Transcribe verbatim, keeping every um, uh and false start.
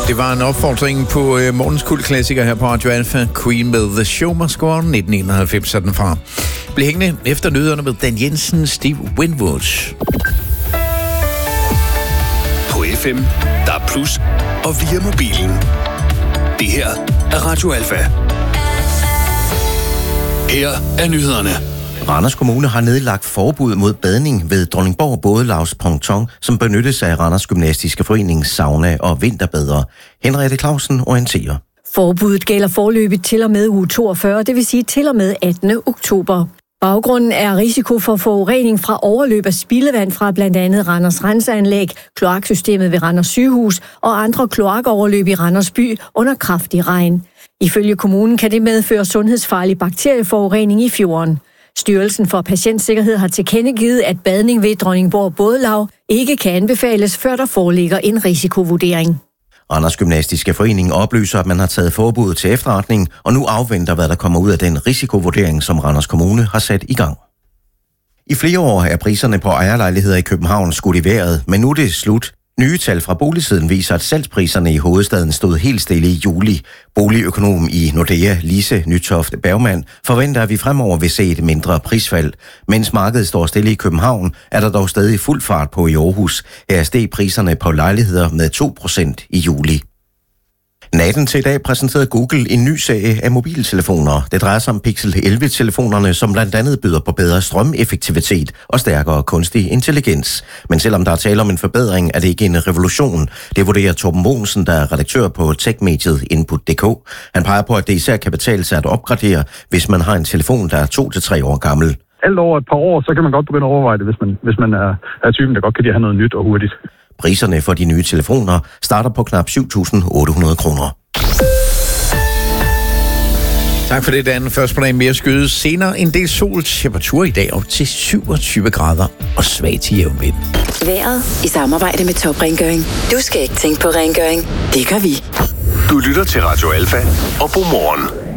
Det var en opfordring på uh, morgens kultklassiker her på Radio Alpha. Queen med The Show Must Go On, nitten enoghalvfems er den fra. Bliv hængende efter nyhederne med Dan Jensen, Steve Winwood. På F M, der er plus, og via mobilen. Det her er Radio Alpha. Her er nyhederne. Randers Kommune har nedlagt forbud mod badning ved Dronningborg Bådelavs Ponton, som benyttes af Randers Gymnastiske Forenings sauna og vinterbader. Henriette Clausen orienterer. Forbuddet gælder forløbet til og med uge toogfyrre, det vil sige til og med attende oktober. Baggrunden er risiko for forurening fra overløb af spildevand fra blandt andet Randers Renseanlæg, kloaksystemet ved Randers Sygehus og andre kloakoverløb i Randers by under kraftig regn. Ifølge kommunen kan det medføre sundhedsfarlig bakterieforurening i fjorden. Styrelsen for Patientsikkerhed har tilkendegivet, at badning ved Dronningborg Bådelav ikke kan anbefales, før der foreligger en risikovurdering. Randers Gymnastiske Forening oplyser, at man har taget forbuddet til efterretning, og nu afventer, hvad der kommer ud af den risikovurdering, som Randers Kommune har sat i gang. I flere år er priserne på ejerlejligheder i København skudt i vejret, men nu er det slut. Nye tal fra boligsiden viser, at salgspriserne i hovedstaden stod helt stille i juli. Boligøkonom i Nordea, Lise Nytoft Bergmann, forventer, at vi fremover vil se et mindre prisfald. Mens markedet står stille i København, er der dog stadig fuld fart på i Aarhus. Her steg priserne på lejligheder med to procent i juli. Natten til i dag præsenterede Google en ny serie af mobiltelefoner. Det drejer sig om Pixel elleve-telefonerne, som blandt andet byder på bedre strømeffektivitet og stærkere kunstig intelligens. Men selvom der er tale om en forbedring, er det ikke en revolution. Det vurderer Torben Mogensen, der er redaktør på tech-mediet Input punktum d k. Han peger på, at det især kan betale sig at opgradere, hvis man har en telefon, der er to til tre år gammel. Alt over et par år, så kan man godt begynde at overveje det, hvis man, hvis man er, er typen, der godt kan lide at have noget nyt og hurtigt. Priserne for de nye telefoner starter på knap syv tusind otte hundrede kroner. Tak for det, Dan. Først på dagen mere skyde. Senere en del sol. Temperatur i dag op til syvogtyve grader og svag til jævn vind. Vejret i samarbejde med Top Rengøring. Du skal ikke tænke på rengøring. Det gør vi. Du lytter til Radio Alpha og God morgen.